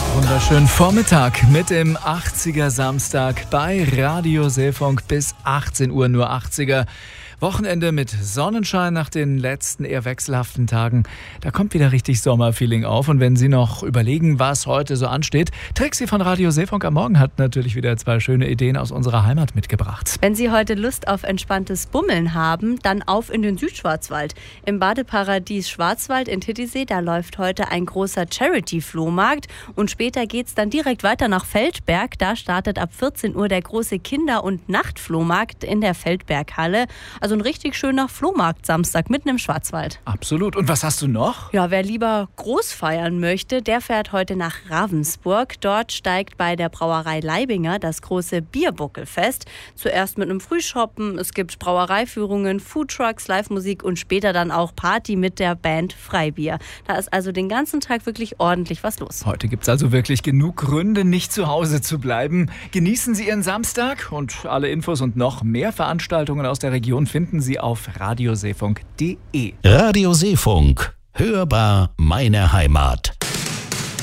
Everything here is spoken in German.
Wunderschönen Vormittag mit dem 80er Samstag bei Radio Seefunk bis 18 Uhr nur 80er. Wochenende mit Sonnenschein nach den letzten eher wechselhaften Tagen. Da kommt wieder richtig Sommerfeeling auf. Und wenn Sie noch überlegen, was heute so ansteht, Trixie von Radio Seefunk am Morgen hat natürlich wieder 2 schöne Ideen aus unserer Heimat mitgebracht. Wenn Sie heute Lust auf entspanntes Bummeln haben, dann auf in den Südschwarzwald. Im Badeparadies Schwarzwald in Titisee, da läuft heute ein großer Charity-Flohmarkt. Und später geht's dann direkt weiter nach Feldberg. Da startet ab 14 Uhr der große Kinder- und Nachtflohmarkt in der Feldberghalle. Also ein richtig schöner Flohmarkt Samstag mitten im Schwarzwald. Absolut. Und was hast du noch? Ja, wer lieber groß feiern möchte, der fährt heute nach Ravensburg. Dort steigt bei der Brauerei Leibinger das große Bierbuckelfest. Zuerst mit einem Frühschoppen, es gibt Brauereiführungen, Foodtrucks, Live-Musik und später dann auch Party mit der Band Freibier. Da ist also den ganzen Tag wirklich ordentlich was los. Heute gibt es also wirklich genug Gründe, nicht zu Hause zu bleiben. Genießen Sie Ihren Samstag und alle Infos und noch mehr Veranstaltungen aus der Region finden Sie auf radioseefunk.de. Radio Seefunk. Hörbar meine Heimat.